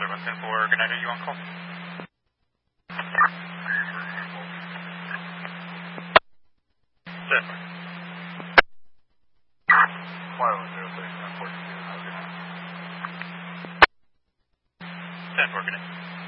Airbus 10-4, good night, are you on call? 10-4, good night.